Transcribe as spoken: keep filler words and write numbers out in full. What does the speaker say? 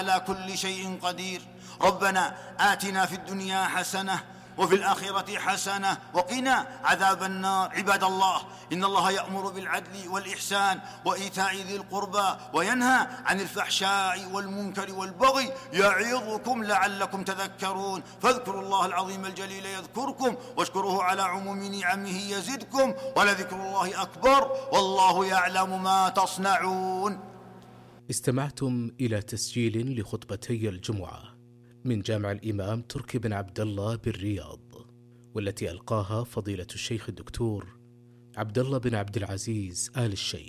على كل شيء قدير. ربنا آتنا في الدنيا حسنة وفي الآخرة حسنة وقنا عذاب النار. عباد الله، إن الله يأمر بالعدل والإحسان وإيتاء ذي القربى وينهى عن الفحشاء والمنكر والبغي يعظكم لعلكم تذكرون. فاذكروا الله العظيم الجليل يذكركم واشكروه على عموم نعمه يزدكم ولذكر الله أكبر والله يعلم ما تصنعون. استمعتم إلى تسجيل لخطبتي الجمعة من جامع الإمام تركي بن عبد الله بالرياض، والتي ألقاها فضيلة الشيخ الدكتور عبد الله بن عبد العزيز آل الشيخ.